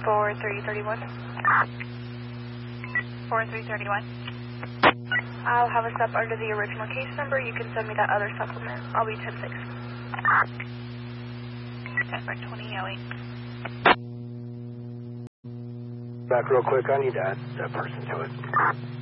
4331. 4331. I'll have a sub under the original case number. You can send me that other supplement. I'll be 10-6. 10-2008. Back real quick, I need to add that person to it.